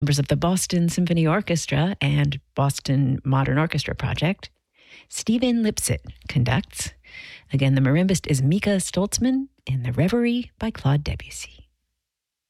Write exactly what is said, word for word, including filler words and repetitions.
Members of the Boston Symphony Orchestra and Boston Modern Orchestra Project. Stephen Lipset conducts. Again, the marimbist is Mika Stoltzman in The Reverie by Claude Debussy.